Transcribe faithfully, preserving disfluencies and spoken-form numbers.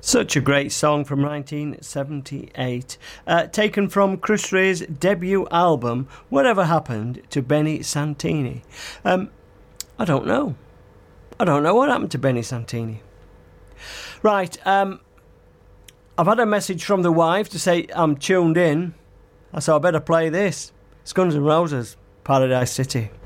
Such a great song from nineteen seventy-eight, uh, taken from Chris Rea's debut album, Whatever Happened to Benny Santini? Um, I don't know. I don't know what happened to Benny Santini. Right, um, I've had a message from the wife to say I'm tuned in. I said I better play this. It's Guns N' Roses, Paradise City.